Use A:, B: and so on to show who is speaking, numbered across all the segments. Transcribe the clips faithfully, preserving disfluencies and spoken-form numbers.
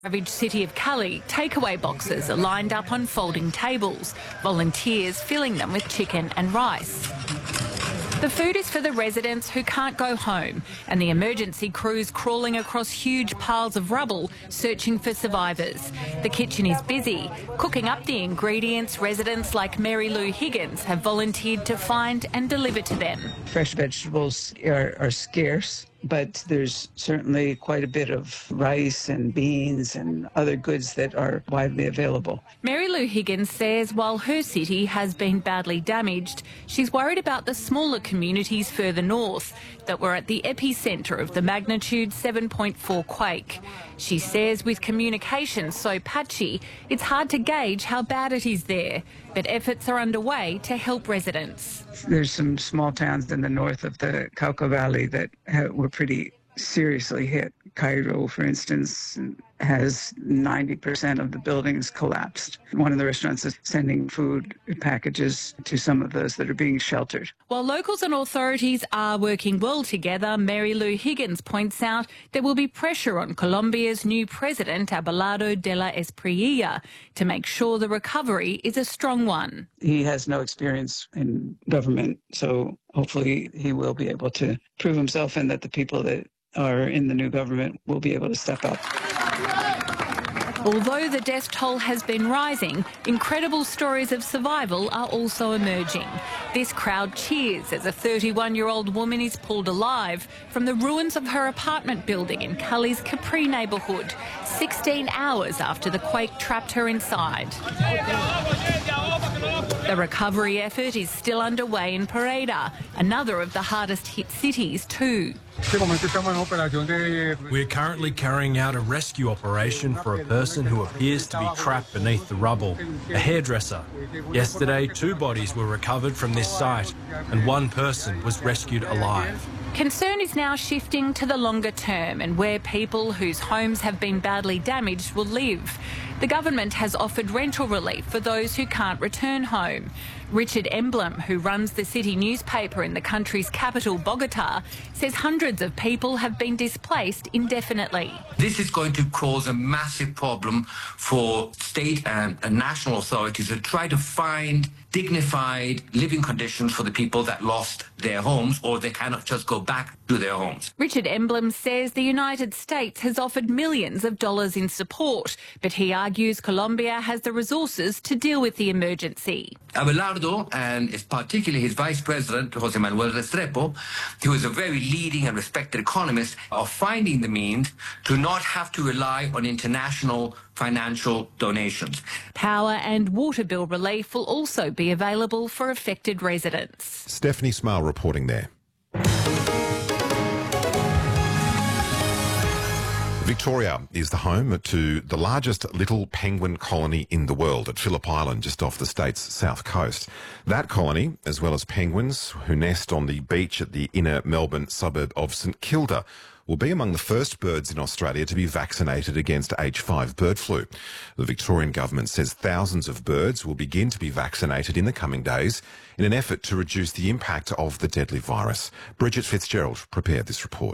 A: Ravaged city of Cully, takeaway boxes are lined up on folding tables, volunteers filling them with chicken and rice. The food is for the residents who can't go home, and the emergency crews crawling across huge piles of rubble searching for survivors. The kitchen is busy, cooking up the ingredients residents like Mary Lou Higgins have volunteered to find and deliver to them.
B: Fresh vegetables are, are scarce, but there's certainly quite a bit of rice and beans and other goods that are widely available.
A: Mary Lou Higgins says while her city has been badly damaged, she's worried about the smaller communities further north that were at the epicentre of the magnitude seven point four quake. She says with communications so patchy, it's hard to gauge how bad it is there, but efforts are underway to help residents.
B: There's some small towns in the north of the Cauca Valley that have, were pretty seriously hit. Cairo, for instance, has ninety percent of the buildings collapsed. One of the restaurants is sending food packages to some of those that are being sheltered.
A: While locals and authorities are working well together, Mary Lou Higgins points out there will be pressure on Colombia's new president, Abelardo de la Espriella, to make sure the recovery is a strong one.
B: He has no experience in government, so hopefully he will be able to prove himself and that the people that are in the new government will be able to step up.
A: Although the death toll has been rising, incredible stories of survival are also emerging. This crowd cheers as a thirty-one-year-old woman is pulled alive from the ruins of her apartment building in Cully's Capri neighbourhood, sixteen hours after the quake trapped her inside. The recovery effort is still underway in Pareda, another of the hardest hit cities too.
C: We're currently carrying out a rescue operation for a person who appears to be trapped beneath the rubble, a hairdresser. Yesterday, two bodies were recovered from this site and one person was rescued alive.
A: Concern is now shifting to the longer term and where people whose homes have been badly damaged will live. The government has offered rental relief for those who can't return home. Richard Emblem, who runs the city newspaper in the country's capital, Bogota, says hundreds of people have been displaced indefinitely.
D: This is going to cause a massive problem for state and, and national authorities to try to find dignified living conditions for the people that lost their homes or they cannot just go back to their homes.
A: Richard Emblem says the United States has offered millions of dollars in support, but he argues Colombia has the resources to deal with the emergency.
D: Abelardo, and particularly his vice president, José Manuel Restrepo, who is a very leading and respected economist, are finding the means to not have to rely on international financial donations.
A: Power and water bill relief will also be available for affected residents.
E: Stephanie Smale reporting there. Victoria is the home to the largest little penguin colony in the world at Phillip Island, just off the state's south coast. That colony, as well as penguins who nest on the beach at the inner Melbourne suburb of St Kilda, will be among the first birds in Australia to be vaccinated against H five bird flu. The Victorian government says thousands of birds will begin to be vaccinated in the coming days in an effort to reduce the impact of the deadly virus. Bridget Fitzgerald prepared this report.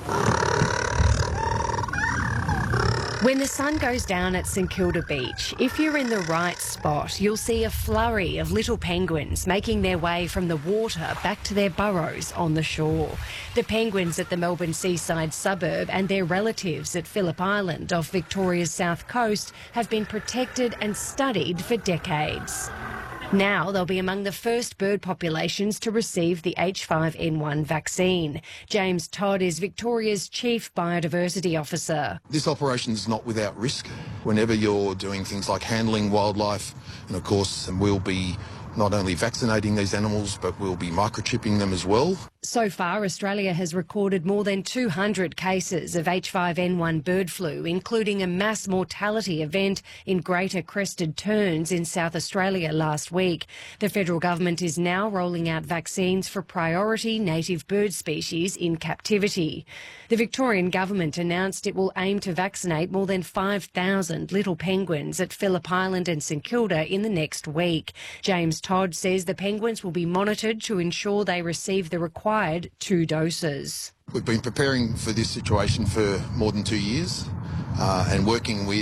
F: When the sun goes down at St Kilda Beach, if you're in the right spot, you'll see a flurry of little penguins making their way from the water back to their burrows on the shore. The penguins at the Melbourne seaside suburb and their relatives at Phillip Island off Victoria's south coast have been protected and studied for decades. Now they'll be among the first bird populations to receive the H five N one vaccine. James Todd is Victoria's Chief Biodiversity Officer.
G: This operation is not without risk. Whenever you're doing things like handling wildlife, and of course we'll be not only vaccinating these animals, but we'll be microchipping them as well.
F: So far, Australia has recorded more than two hundred cases of H five N one bird flu, including a mass mortality event in Greater Crested Terns in South Australia last week. The federal government is now rolling out vaccines for priority native bird species in captivity. The Victorian government announced it will aim to vaccinate more than five thousand little penguins at Phillip Island and St Kilda in the next week. James Todd says the penguins will be monitored to ensure they receive the required required two doses.
G: We've been preparing for this situation for more than two years uh, and working with